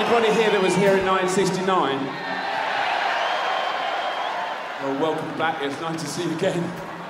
Anybody here that was here in 1969? Well, welcome back. It's nice to see you again.